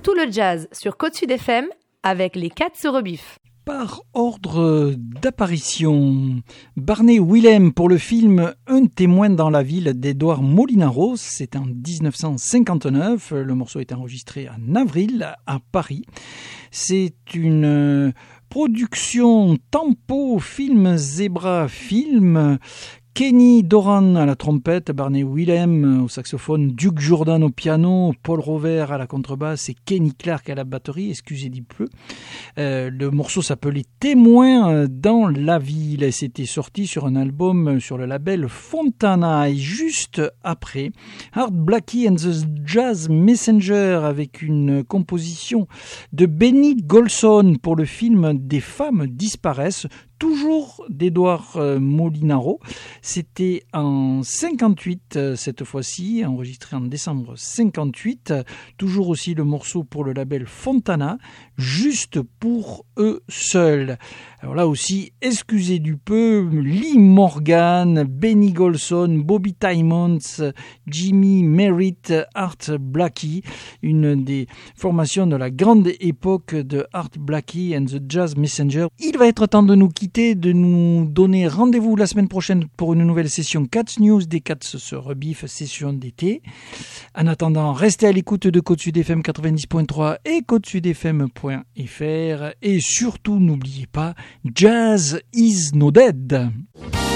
tout le jazz sur Côte Sud FM avec les Cats se rebiffent. Par ordre d'apparition, Barney Willem pour le film Un témoin dans la ville d'Edouard Molinaro, c'est en 1959, le morceau est enregistré en avril à Paris. C'est une production Tempo Film Zebra Film. Kenny Doran à la trompette, Barney Willem au saxophone, Duke Jordan au piano, Paul Rover à la contrebasse et Kenny Clark à la batterie, excusez du peu. Le morceau s'appelait Témoin dans la ville et c'était sorti sur un album sur le label Fontana. Et juste après, Art Blakey and the Jazz Messenger avec une composition de Benny Golson pour le film Des femmes disparaissent, toujours d'Edouard Molinaro. C'était en 58 cette fois-ci, enregistré en décembre 58. Toujours aussi le morceau pour le label Fontana, juste pour eux seuls. Alors là aussi, excusez du peu, Lee Morgan, Benny Golson, Bobby Timmons, Jimmy Merritt, Art Blakey, une des formations de la grande époque de Art Blakey and the Jazz Messenger. Il va être temps de nous quitter, de nous donner rendez-vous la semaine prochaine pour une nouvelle session Cats News des Cats se rebiffent, session d'été. En attendant, restez à l'écoute de Côte Sud FM 90.3 et côtesudfm.fr et surtout n'oubliez pas, Jazz is no dead.